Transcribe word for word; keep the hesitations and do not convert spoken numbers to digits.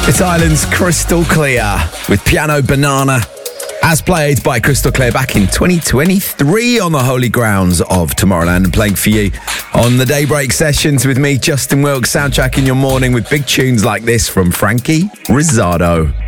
It's Ireland's Crystal Clear with Piano Banana, as played by Crystal Clear back in twenty twenty-three on the holy grounds of Tomorrowland, and playing for you on the Daybreak Sessions with me, Justin Wilkes, soundtracking your morning with big tunes like this from Frankie Rizzardo.